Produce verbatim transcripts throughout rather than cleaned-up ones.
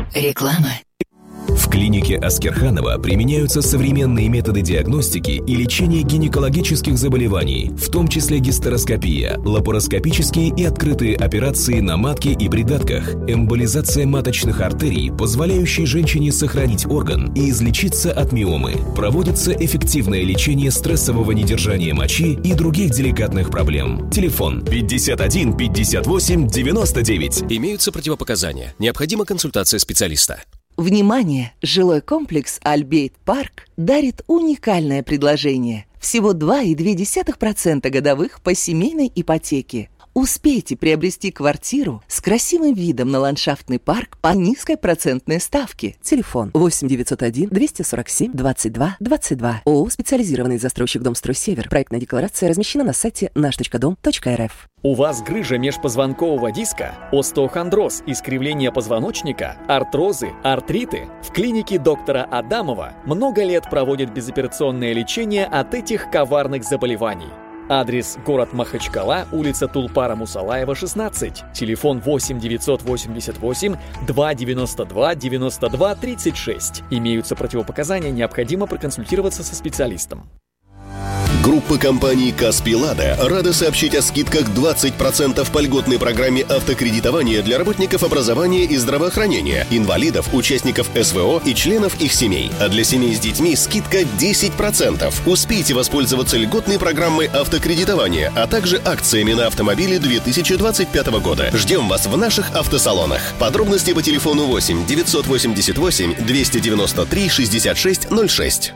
Реклама. В клинике Аскерханова применяются современные методы диагностики и лечения гинекологических заболеваний, в том числе гистероскопия, лапароскопические и открытые операции на матке и придатках, эмболизация маточных артерий, позволяющие женщине сохранить орган и излечиться от миомы. Проводится эффективное лечение стрессового недержания мочи и других деликатных проблем. Телефон пятьдесят один пятьдесят восемь девяносто девять. Имеются противопоказания. Необходима консультация специалиста. Внимание! Жилой комплекс «Альбейт Парк» дарит уникальное предложение. Всего два и две десятых процента годовых по семейной ипотеке. Успейте приобрести квартиру с красивым видом на ландшафтный парк по низкой процентной ставке. Телефон восемь девятьсот один двести сорок семь двадцать два двадцать два. ООО «Специализированный застройщик Домстрой Север». Проектная декларация размещена на сайте наш точка дом точка эр эф. У вас грыжа межпозвонкового диска, остеохондроз, искривление позвоночника, артрозы, артриты? В клинике доктора Адамова много лет проводят безоперационное лечение от этих коварных заболеваний. Адрес: город Махачкала, улица Тулпара-Мусалаева, шестнадцать. Телефон восемь девятьсот восемьдесят восемь двести девяносто два девяносто два тридцать шесть. Имеются противопоказания, необходимо проконсультироваться со специалистом. Группа компаний «Каспий Лада» рада сообщить о скидках двадцать процентов по льготной программе автокредитования для работников образования и здравоохранения, инвалидов, участников эс вэ о и членов их семей. А для семей с детьми скидка десять процентов. Успейте воспользоваться льготной программой автокредитования, а также акциями на автомобили две тысячи двадцать пятого года. Ждем вас в наших автосалонах. Подробности по телефону восемь девятьсот восемьдесят восемь двести девяносто три шестьдесят шесть ноль шесть.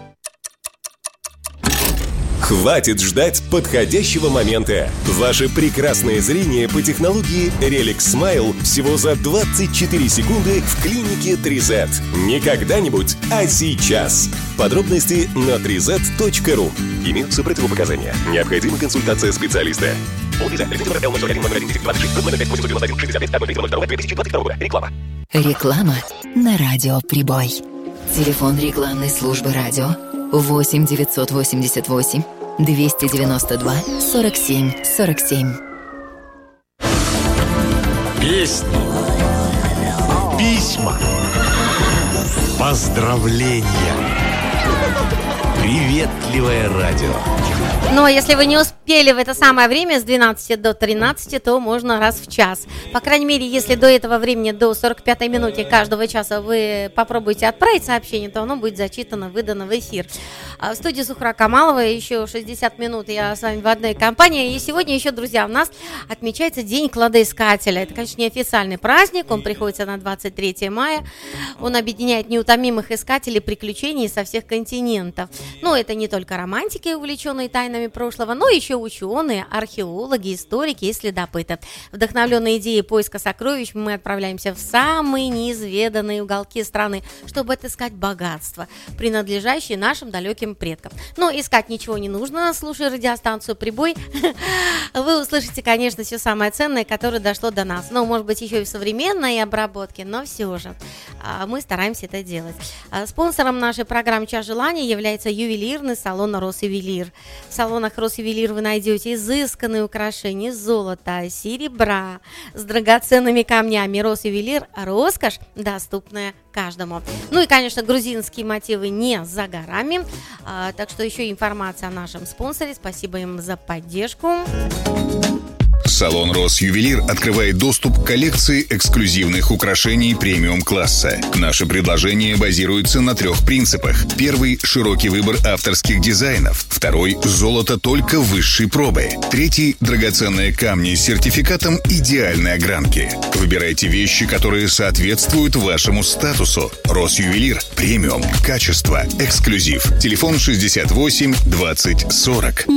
Хватит ждать подходящего момента. Ваше прекрасное зрение по технологии Relic Smile всего за двадцать четыре секунды в клинике три зет. Не когда-нибудь, а сейчас. Подробности на три зет точка ру. Имеются противопоказания. Необходима консультация специалиста. Реклама на радио «Прибой». Телефон рекламной службы радио восемь девятьсот восемьдесят восемь двести девяносто два сорок семь сорок семь. Песни, письма, поздравления, приветливое радио. Но если вы не успели в это самое время с двенадцати до тринадцати, то можно раз в час. По крайней мере, если до этого времени, до сорок пятой минуты каждого часа вы попробуете отправить сообщение, то оно будет зачитано, выдано в эфир. В студии Зухра Камалова еще шестьдесят минут я с вами в одной компании. И сегодня еще, друзья, у нас отмечается День кладоискателя. Это, конечно, неофициальный праздник, он приходится на двадцать третье мая. Он объединяет неутомимых искателей приключений со всех континентов. Но это не только романтики, увлеченные тайнами прошлого, но еще ученые, археологи, историки и следопыты. Вдохновленные идеей поиска сокровищ, мы отправляемся в самые неизведанные уголки страны, чтобы отыскать богатства, принадлежащие нашим далеким предкам. Но искать ничего не нужно, слушая радиостанцию «Прибой», вы услышите, конечно, все самое ценное, которое дошло до нас. Ну, может быть, еще и в современной обработке, но все же мы стараемся это делать. Спонсором нашей программы «Час желаний» является ювелирный салон «Росювелир». В салонах «Росювелир» вы найдете изысканные украшения из золота, серебра, с драгоценными камнями. «Росювелир» – роскошь, доступная каждому. Ну и, конечно, грузинские мотивы не за горами. А, так что еще информация о нашем спонсоре. Спасибо им за поддержку. Салон «Росювелир» открывает доступ к коллекции эксклюзивных украшений премиум-класса. Наше предложение базируется на трех принципах. Первый – широкий выбор авторских дизайнов. Второй – золото только высшей пробы. Третий – драгоценные камни с сертификатом идеальной огранки. Выбирайте вещи, которые соответствуют вашему статусу. «Росювелир» – премиум, качество, эксклюзив. Телефон шестьдесят восемь двадцать сорок.